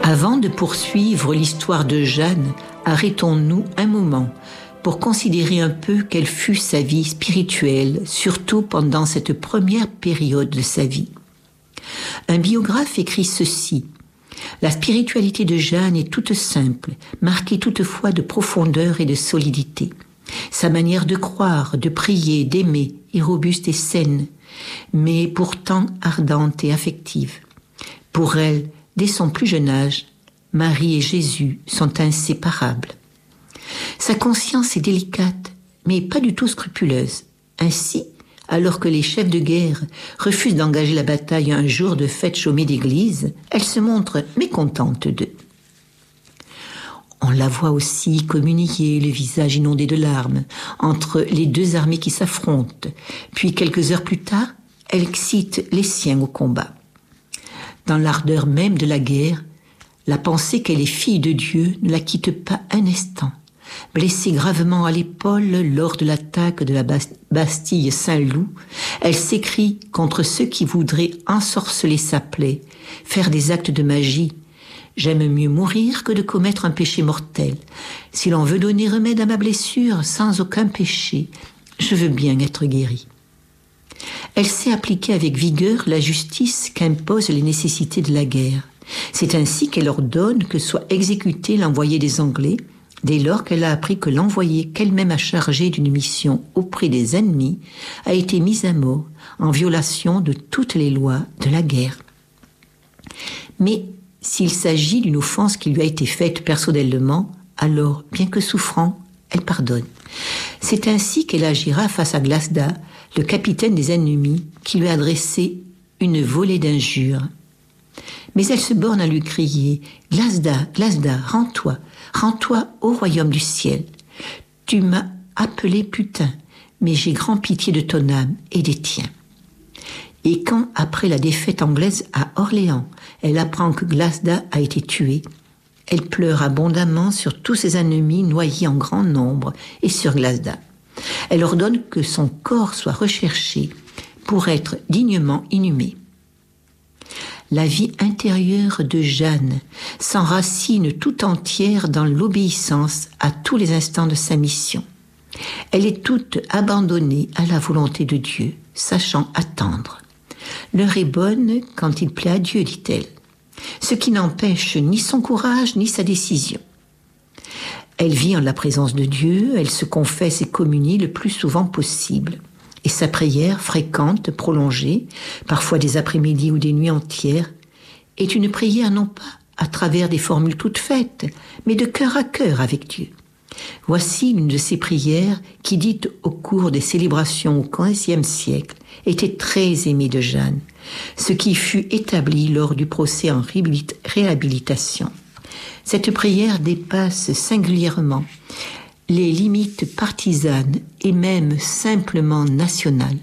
Avant de poursuivre l'histoire de Jeanne, arrêtons-nous un moment pour considérer un peu quelle fut sa vie spirituelle, surtout pendant cette première période de sa vie. Un biographe écrit ceci: « La spiritualité de Jeanne est toute simple, marquée toutefois de profondeur et de solidité. Sa manière de croire, de prier, d'aimer est robuste et saine, mais pourtant ardente et affective. Pour elle, dès son plus jeune âge, Marie et Jésus sont inséparables. Sa conscience est délicate, mais pas du tout scrupuleuse. Ainsi, alors que les chefs de guerre refusent d'engager la bataille un jour de fête chômée d'église, elle se montre mécontente d'eux. On la voit aussi communier, le visage inondé de larmes, entre les deux armées qui s'affrontent. Puis, quelques heures plus tard, elle excite les siens au combat. Dans l'ardeur même de la guerre, la pensée qu'elle est fille de Dieu ne la quitte pas un instant. Blessée gravement à l'épaule lors de l'attaque de la Bastille Saint-Loup, elle s'écrie contre ceux qui voudraient ensorceler sa plaie, faire des actes de magie. « J'aime mieux mourir que de commettre un péché mortel. Si l'on veut donner remède à ma blessure sans aucun péché, je veux bien être guérie. » Elle sait appliquer avec vigueur la justice qu'imposent les nécessités de la guerre. C'est ainsi qu'elle ordonne que soit exécuté l'envoyé des Anglais, dès lors qu'elle a appris que l'envoyé qu'elle-même a chargé d'une mission auprès des ennemis a été mis à mort en violation de toutes les lois de la guerre. Mais s'il s'agit d'une offense qui lui a été faite personnellement, alors, bien que souffrant, elle pardonne. C'est ainsi qu'elle agira face à Glasda, le capitaine des ennemis, qui lui a adressé une volée d'injures. Mais elle se borne à lui crier « Glasda, Glasda, rends-toi, rends-toi au royaume du ciel. Tu m'as appelé putain, mais j'ai grand pitié de ton âme et des tiens. » Et quand, après la défaite anglaise à Orléans, elle apprend que Glasda a été tuée, elle pleure abondamment sur tous ses ennemis noyés en grand nombre et sur Glasda. Elle ordonne que son corps soit recherché pour être dignement inhumé. La vie intérieure de Jeanne s'enracine tout entière dans l'obéissance à tous les instants de sa mission. Elle est toute abandonnée à la volonté de Dieu, sachant attendre. L'heure est bonne quand il plaît à Dieu, dit-elle, ce qui n'empêche ni son courage ni sa décision. Elle vit en la présence de Dieu, elle se confesse et communie le plus souvent possible. Et sa prière, fréquente, prolongée, parfois des après-midi ou des nuits entières, est une prière non pas à travers des formules toutes faites, mais de cœur à cœur avec Dieu. Voici une de ces prières qui, dites au cours des célébrations au XVe siècle, était très aimée de Jeanne, ce qui fut établi lors du procès en réhabilitation. Cette prière dépasse singulièrement les limites partisanes et même simplement nationales.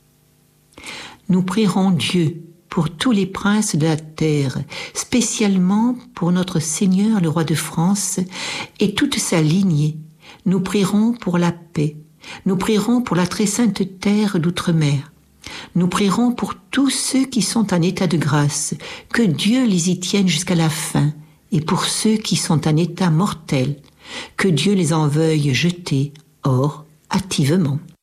Nous prierons Dieu pour tous les princes de la terre, spécialement pour notre Seigneur le roi de France et toute sa lignée. Nous prierons pour la paix. Nous prierons pour la très sainte terre d'outre-mer. Nous prierons pour tous ceux qui sont en état de grâce, que Dieu les y tienne jusqu'à la fin, et pour ceux qui sont en état mortel, que Dieu les en veuille jeter hors hâtivement.